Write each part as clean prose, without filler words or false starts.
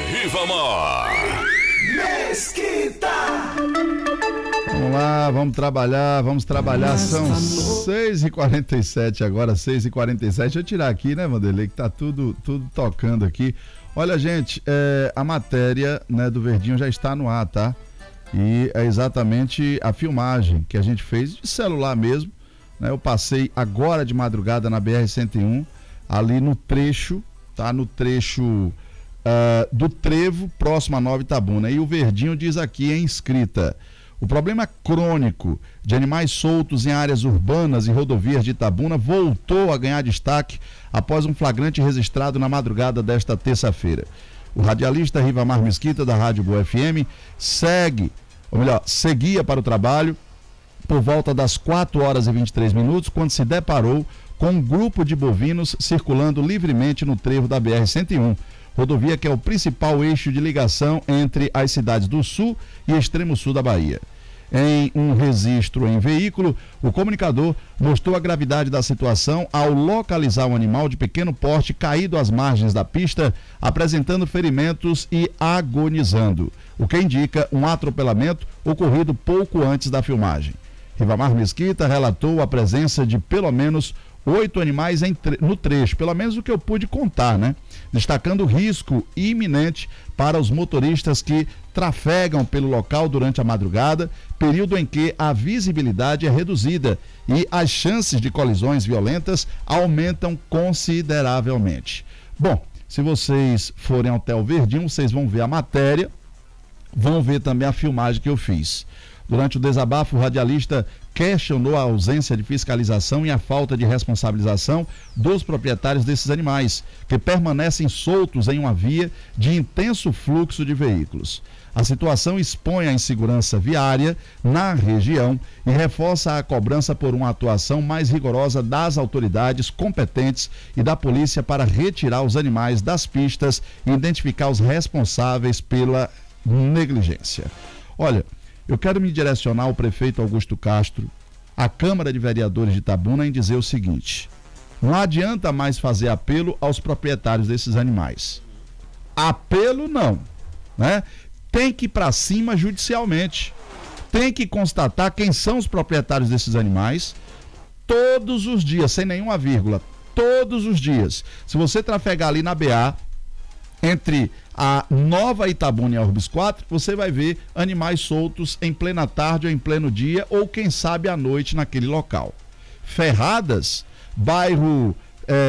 Rivamar Mesquita. Vamos lá, vamos trabalhar. São 6h47 agora, 6h47. Deixa eu tirar aqui, né, Vanderlei, que tá tudo tocando aqui. Olha, gente, a matéria, né, do Verdinho já está no ar, tá? E é exatamente a filmagem que a gente fez de celular mesmo, né? Eu passei agora de madrugada na BR-101, ali no trecho, tá? No trecho do Trevo, próximo a Nova Itabuna. E o Verdinho diz aqui em escrita: o problema crônico de animais soltos em áreas urbanas e rodovias de Itabuna voltou a ganhar destaque após um flagrante registrado na madrugada desta terça-feira. O radialista Rivamar Mesquita, da Rádio Boa FM, seguia para o trabalho por volta das 4h23, quando se deparou com um grupo de bovinos circulando livremente no trevo da BR-101, rodovia que é o principal eixo de ligação entre as cidades do sul e extremo sul da Bahia. Em um registro em veículo, o comunicador mostrou a gravidade da situação ao localizar um animal de pequeno porte caído às margens da pista, apresentando ferimentos e agonizando, o que indica um atropelamento ocorrido pouco antes da filmagem. Rivamar Mesquita relatou a presença de pelo menos 8 animais no trecho, pelo menos o que eu pude contar, né? Destacando o risco iminente para os motoristas que trafegam pelo local durante a madrugada, período em que a visibilidade é reduzida e as chances de colisões violentas aumentam consideravelmente. Bom, se vocês forem até o Verdinho, vocês vão ver a matéria, vão ver também a filmagem que eu fiz. Durante o desabafo, o radialista questionou a ausência de fiscalização e a falta de responsabilização dos proprietários desses animais, que permanecem soltos em uma via de intenso fluxo de veículos. A situação expõe a insegurança viária na região e reforça a cobrança por uma atuação mais rigorosa das autoridades competentes e da polícia para retirar os animais das pistas e identificar os responsáveis pela negligência. Olha, eu quero me direcionar ao prefeito Augusto Castro, à Câmara de Vereadores de Itabuna, em dizer o seguinte: não adianta mais fazer apelo aos proprietários desses animais. Apelo não, né? Tem que ir para cima judicialmente. Tem que constatar quem são os proprietários desses animais todos os dias, sem nenhuma vírgula, todos os dias. Se você trafegar ali na BA, entre a Nova Itabuna e a Urbis 4, você vai ver animais soltos em plena tarde ou em pleno dia, ou quem sabe à noite naquele local. Ferradas, bairro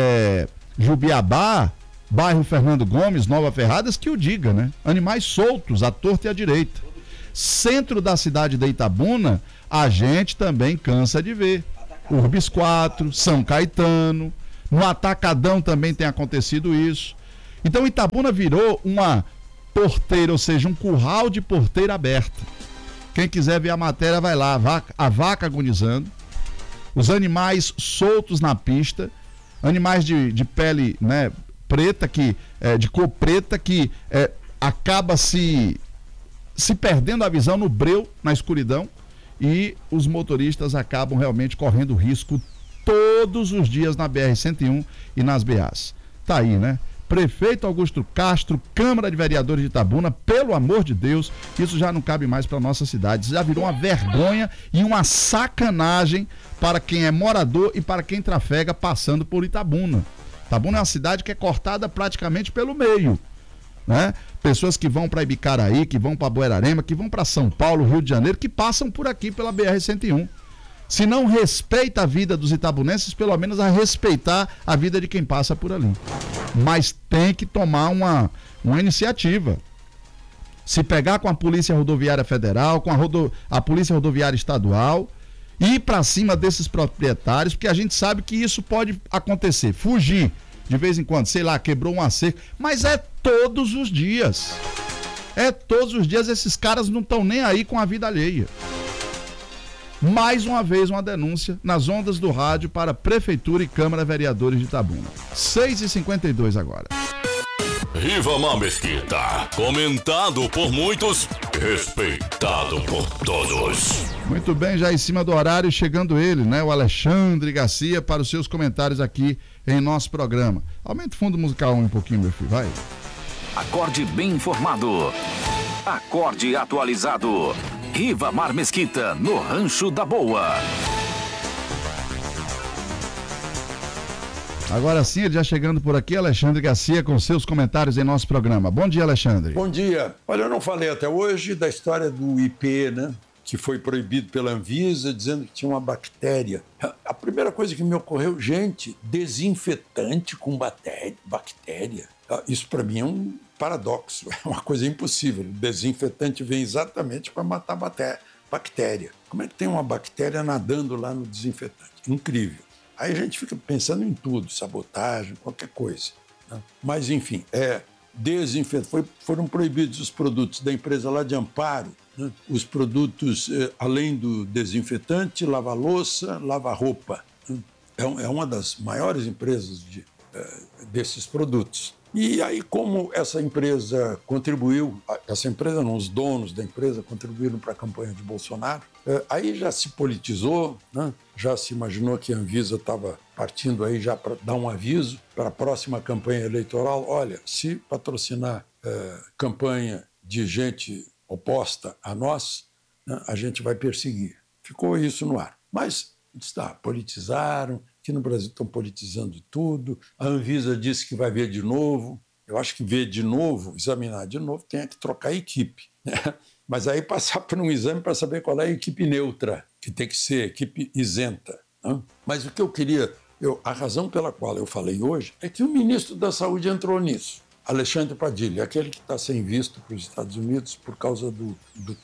Jubiabá, bairro Fernando Gomes, Nova Ferradas, que o diga, né? Animais soltos à torta e à direita. Centro da cidade de Itabuna, a gente também cansa de ver. Urbis 4, São Caetano, no Atacadão também tem acontecido isso. Então Itabuna virou uma porteira, ou seja, um curral de porteira aberta. Quem quiser ver a matéria vai lá, a vaca agonizando, os animais soltos na pista, animais de pele, né, preta, de cor preta, que acaba se perdendo a visão no breu, na escuridão, e os motoristas acabam realmente correndo risco todos os dias na BR-101 e nas BAs. Tá aí, né? Prefeito Augusto Castro, Câmara de Vereadores de Itabuna, pelo amor de Deus, isso já não cabe mais para nossa cidade. Isso já virou uma vergonha e uma sacanagem para quem é morador e para quem trafega passando por Itabuna. Itabuna é uma cidade que é cortada praticamente pelo meio, né? Pessoas que vão para Ibicaraí, que vão para Buerarema, que vão para São Paulo, Rio de Janeiro, que passam por aqui pela BR-101. Se não respeita a vida dos itabunenses, pelo menos a respeitar a vida de quem passa por ali. Mas tem que tomar uma iniciativa. Se pegar com a Polícia Rodoviária Federal, com a Polícia Rodoviária Estadual, ir para cima desses proprietários, porque a gente sabe que isso pode acontecer. Fugir de vez em quando, sei lá, quebrou uma cerca, mas é todos os dias. É todos os dias, esses caras não estão nem aí com a vida alheia. Mais uma vez uma denúncia nas ondas do rádio para Prefeitura e Câmara Vereadores de Itabuna. 6h52 agora. Rivamar Mesquita, comentado por muitos, respeitado por todos. Muito bem, já em cima do horário, chegando ele, né? O Alexandre Garcia, para os seus comentários aqui em nosso programa. Aumenta o fundo musical um pouquinho, meu filho, vai. Acorde bem informado. Acorde atualizado. Rivamar Mesquita, no Rancho da Boa. Agora sim, ele já chegando por aqui, Alexandre Garcia, com seus comentários em nosso programa. Bom dia, Alexandre. Bom dia. Olha, eu não falei até hoje da história do IP, né? Que foi proibido pela Anvisa, dizendo que tinha uma bactéria. A primeira coisa que me ocorreu, gente, desinfetante com bactéria. Isso para mim é um paradoxo, é uma coisa impossível. O desinfetante vem exatamente para matar bactéria. Como é que tem uma bactéria nadando lá no desinfetante? Incrível. Aí a gente fica pensando em tudo, sabotagem, qualquer coisa, né? Mas, enfim, foram proibidos os produtos da empresa lá de Amparo, né? Os produtos, além do desinfetante, lava-louça, lava-roupa. Né? É uma das maiores empresas desses produtos. E aí, como essa empresa contribuiu, os donos da empresa contribuíram para a campanha de Bolsonaro, aí já se politizou, né? Já se imaginou que a Anvisa estava partindo aí já para dar um aviso para a próxima campanha eleitoral. Olha, se patrocinar campanha de gente oposta a nós, né, a gente vai perseguir. Ficou isso no ar. Mas politizaram, aqui no Brasil estão politizando tudo, a Anvisa disse que vai ver de novo. Eu acho que ver de novo, examinar de novo, tem que trocar a equipe, né? Mas aí passar por um exame para saber qual é a equipe neutra, que tem que ser equipe isenta, né? Mas o que eu queria, a razão pela qual eu falei hoje é que o ministro da Saúde entrou nisso, Alexandre Padilha, aquele que está sem visto para os Estados Unidos por causa do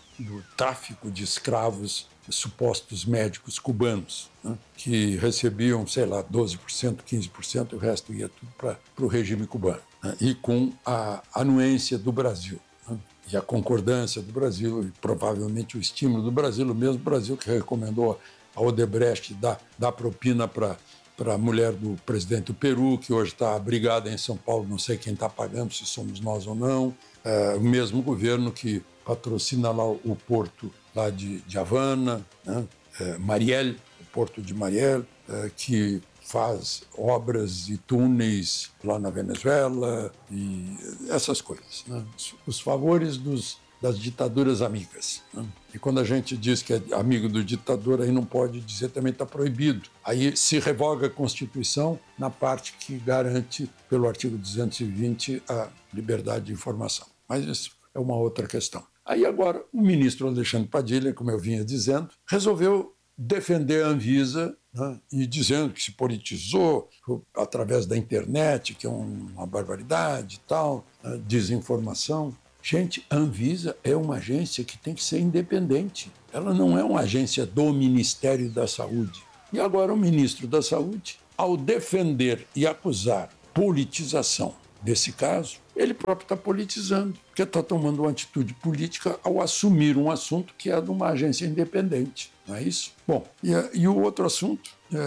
tráfico de escravos, supostos médicos cubanos, né, que recebiam, 12%, 15%, o resto ia tudo para o regime cubano, né, e com a anuência do Brasil, né, e a concordância do Brasil, e provavelmente o estímulo do Brasil, o mesmo Brasil que recomendou a Odebrecht dar propina para a mulher do presidente do Peru, que hoje está abrigada em São Paulo, não sei quem está pagando, se somos nós ou não, o mesmo governo que patrocina lá o porto lá de Havana, né? Mariel, o porto de Mariel, que faz obras e túneis lá na Venezuela e essas coisas, né? Os favores das ditaduras amigas, né? E quando a gente diz que é amigo do ditador, aí não pode dizer, também está proibido. Aí se revoga a Constituição na parte que garante, pelo artigo 220, a liberdade de informação. Mas isso é uma outra questão. Aí agora o ministro Alexandre Padilha, como eu vinha dizendo, resolveu defender a Anvisa, né, e dizendo que se politizou através da internet, que é uma barbaridade e tal, né, desinformação. Gente, a Anvisa é uma agência que tem que ser independente. Ela não é uma agência do Ministério da Saúde. E agora o ministro da Saúde, ao defender e acusar politização desse caso, ele próprio está politizando, porque está tomando uma atitude política ao assumir um assunto que é de uma agência independente, não é isso? Bom, e o outro assunto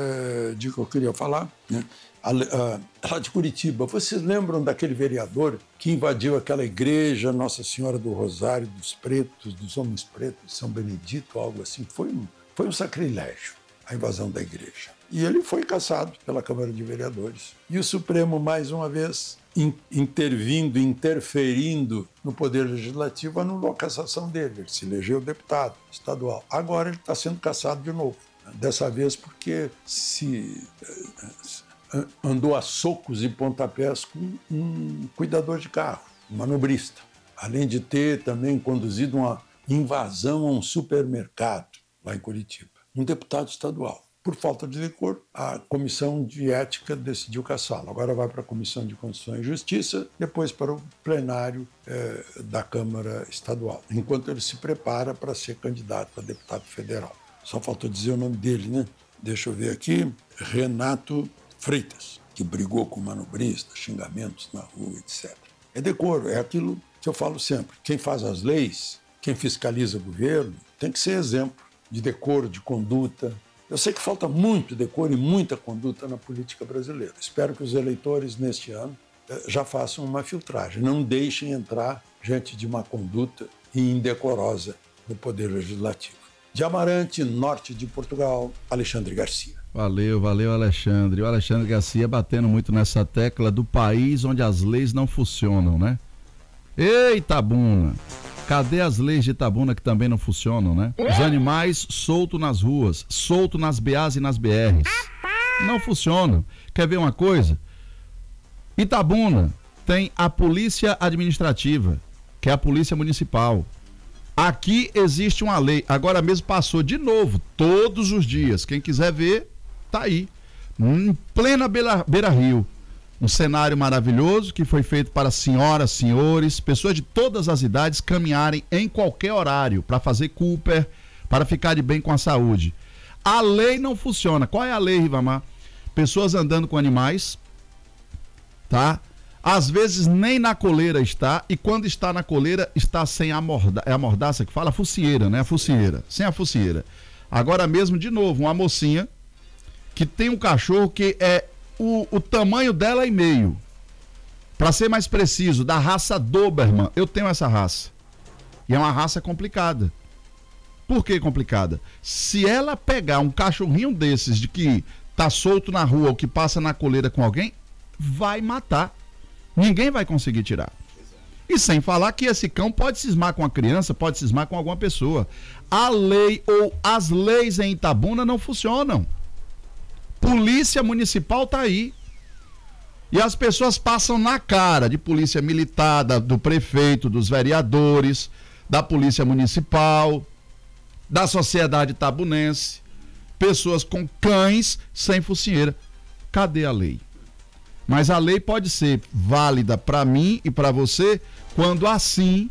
de que eu queria falar, né? Lá de Curitiba, vocês lembram daquele vereador que invadiu aquela igreja Nossa Senhora do Rosário dos Pretos, dos Homens Pretos, São Benedito, algo assim? Foi um sacrilégio a invasão da igreja. E ele foi cassado pela Câmara de Vereadores. E o Supremo, mais uma vez, interferindo no Poder Legislativo, anulou a cassação dele. Ele se elegeu deputado estadual. Agora ele está sendo cassado de novo. Dessa vez porque andou a socos e pontapés com um cuidador de carro, um manobrista. Além de ter também conduzido uma invasão a um supermercado lá em Curitiba. Um deputado estadual. Por falta de decoro, a Comissão de Ética decidiu cassá-lo. Agora vai para a Comissão de Constituição e Justiça, depois para o plenário da Câmara Estadual, enquanto ele se prepara para ser candidato a deputado federal. Só faltou dizer o nome dele, né? Deixa eu ver aqui. Renato Freitas, que brigou com o manobrista, xingamentos na rua, etc. É decoro, é aquilo que eu falo sempre. Quem faz as leis, quem fiscaliza o governo, tem que ser exemplo de decoro, de conduta. Eu sei que falta muito decoro e muita conduta na política brasileira. Espero que os eleitores, neste ano, já façam uma filtragem. Não deixem entrar gente de má conduta e indecorosa no Poder Legislativo. De Amarante, norte de Portugal, Alexandre Garcia. Valeu, Alexandre. O Alexandre Garcia batendo muito nessa tecla do país onde as leis não funcionam, né? Ei, Itabuna, cadê as leis de Itabuna que também não funcionam, né? Os animais soltos nas ruas, soltos nas BAs e nas BRs. Não funcionam. Quer ver uma coisa? Itabuna tem a polícia administrativa, que é a polícia municipal. Aqui existe uma lei, agora mesmo passou de novo, todos os dias. Quem quiser ver, tá aí. Em plena Beira-Rio. Um cenário maravilhoso que foi feito para senhoras, senhores, pessoas de todas as idades caminharem em qualquer horário para fazer Cooper, para ficar de bem com a saúde. A lei não funciona. Qual é a lei, Rivamar? Pessoas andando com animais, tá? Às vezes nem na coleira está, e quando está na coleira está sem a mordaça, é a mordaça que fala? A focinheira, né? A focinheira, sem a focinheira. Agora mesmo, de novo, uma mocinha que tem um cachorro que é o tamanho dela e meio. Para ser mais preciso, da raça Doberman. Eu tenho essa raça. E é uma raça complicada. Por que complicada? Se ela pegar um cachorrinho desses de que tá solto na rua ou que passa na coleira com alguém, vai matar. Ninguém vai conseguir tirar. E sem falar que esse cão pode cismar com a criança, pode cismar com alguma pessoa. A lei ou as leis em Itabuna não funcionam. Polícia municipal tá aí. E as pessoas passam na cara de polícia militar, do prefeito, dos vereadores, da polícia municipal, da sociedade itabunense. Pessoas com cães sem focinheira. Cadê a lei? Mas a lei pode ser válida para mim e para você quando assim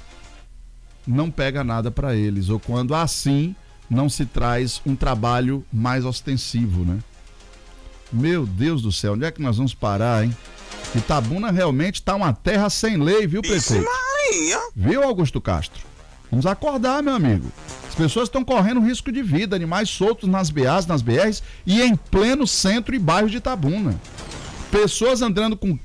não pega nada para eles, ou quando assim não se traz um trabalho mais ostensivo, né? Meu Deus do céu, onde é que nós vamos parar, hein? Itabuna realmente tá uma terra sem lei, viu, prefeito? Viu, Augusto Castro? Vamos acordar, meu amigo. As pessoas estão correndo risco de vida, animais soltos nas BAs, nas BRs e em pleno centro e bairro de Itabuna. Pessoas andando com